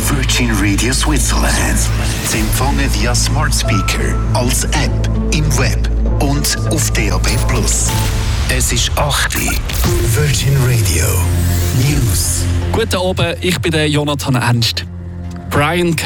Virgin Radio Switzerland. Zu empfangen via Smart Speaker, als App, im Web und auf DAB+. Es ist 8 Uhr. Virgin Radio News. Guten Abend, ich bin der Jonathan Ernst. Brian